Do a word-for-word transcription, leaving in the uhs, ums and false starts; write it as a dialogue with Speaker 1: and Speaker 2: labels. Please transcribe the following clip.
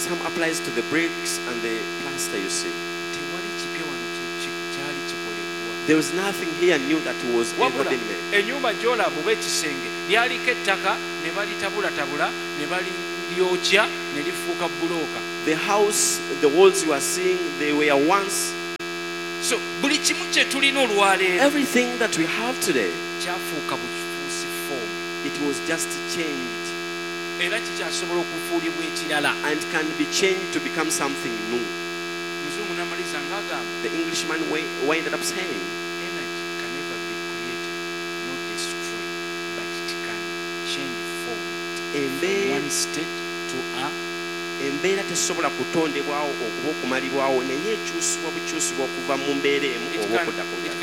Speaker 1: Some applies to the bricks and the plaster, you see.
Speaker 2: Tewali kipya wano kyali kikolebwa.
Speaker 1: There was nothing here new that was ever been made.
Speaker 2: Ennyumba gy'olaba oba ekisenge lyaliko ettaka ne balitabulatabula ne balyokya ne lifuuka bulooka.
Speaker 1: The house, the walls you are seeing, they were once.
Speaker 2: So buli kimu kye tulina olwaleero
Speaker 1: Everything that we have today,
Speaker 2: kyafuuka bufuusi foomu
Speaker 1: it was just changed
Speaker 2: era kikyasobola okufuulibwa ekirala.
Speaker 1: and can be changed to become something new.
Speaker 2: Muzungu n'amaliza ng'agamba
Speaker 1: The Englishman wa- winded up saying,
Speaker 2: energy can never be created, not destroyed, but it can change form from
Speaker 1: embeera
Speaker 2: one state to a
Speaker 1: embeera tesobola kutondebwawo okuba okumalibwawo naye ekyusibwa bukyusibwa okuva mu mbeera emu
Speaker 2: it
Speaker 1: oba
Speaker 2: can,
Speaker 1: okudda ku
Speaker 2: it
Speaker 1: ndala.